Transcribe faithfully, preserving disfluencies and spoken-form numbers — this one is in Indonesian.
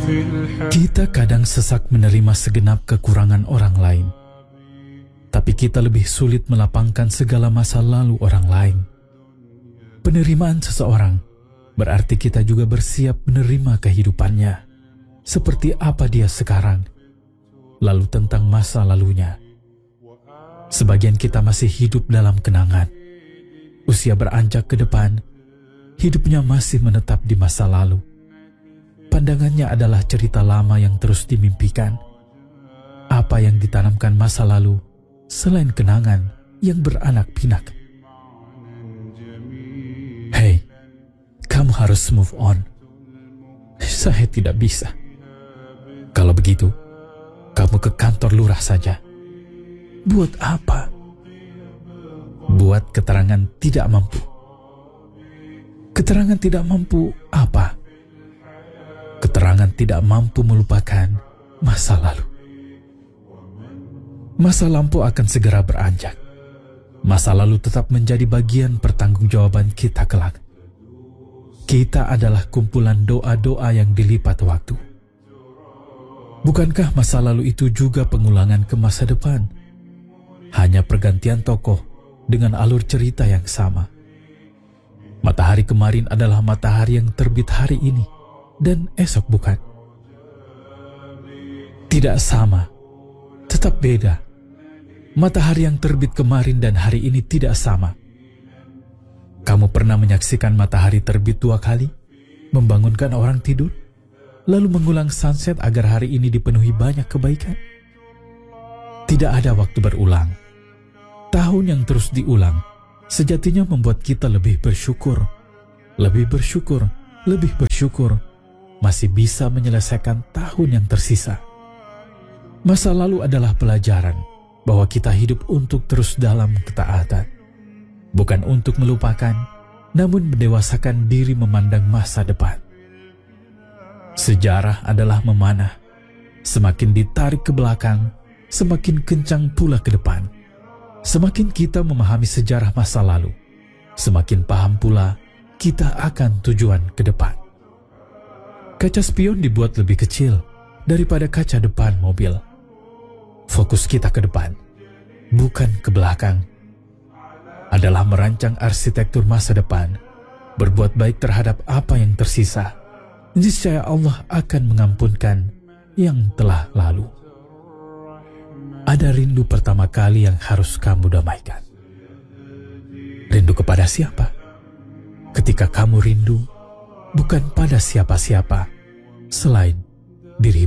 Kita kadang sesak menerima segenap kekurangan orang lain, tapi kita lebih sulit melapangkan segala masa lalu orang lain. Penerimaan seseorang berarti kita juga bersiap menerima kehidupannya, seperti apa dia sekarang, lalu tentang masa lalunya. Sebagian kita masih hidup dalam kenangan. Usia beranjak ke depan, hidupnya masih menetap di masa lalu. Pandangannya adalah cerita lama yang terus dimimpikan. Apa yang ditanamkan masa lalu selain kenangan yang beranak pinak? Hei, kamu harus move on. Saya tidak bisa. Kalau begitu, kamu ke kantor lurah saja. Buat apa? Buat keterangan tidak mampu. Keterangan tidak mampu apa? Keterangan tidak mampu melupakan masa lalu. Masa lampau akan segera beranjak. Masa lalu tetap menjadi bagian pertanggungjawaban kita kelak. Kita adalah kumpulan doa-doa yang dilipat waktu. Bukankah masa lalu itu juga pengulangan ke masa depan? Hanya pergantian tokoh dengan alur cerita yang sama. Matahari kemarin adalah matahari yang terbit hari ini, dan esok bukan. Tidak sama, tetap beda. Matahari yang terbit kemarin dan hari ini tidak sama. Kamu pernah menyaksikan matahari terbit dua kali, membangunkan orang tidur, lalu mengulang sunset agar hari ini dipenuhi banyak kebaikan? Tidak ada waktu berulang. Tahun yang terus diulang sejatinya membuat kita lebih bersyukur, lebih bersyukur, lebih bersyukur masih bisa menyelesaikan tahun yang tersisa. Masa lalu adalah pelajaran bahwa kita hidup untuk terus dalam ketaatan, bukan untuk melupakan, namun mendewasakan diri memandang masa depan. Sejarah adalah memanah. Semakin ditarik ke belakang, semakin kencang pula ke depan. Semakin kita memahami sejarah masa lalu, semakin paham pula kita akan tujuan ke depan. Kaca spion dibuat lebih kecil daripada kaca depan mobil. Fokus kita ke depan, bukan ke belakang, adalah merancang arsitektur masa depan, berbuat baik terhadap apa yang tersisa. Niscaya Allah akan mengampunkan yang telah lalu. Ada rindu pertama kali yang harus kamu damaikan. Rindu kepada siapa? Ketika kamu rindu, bukan pada siapa-siapa selain diri.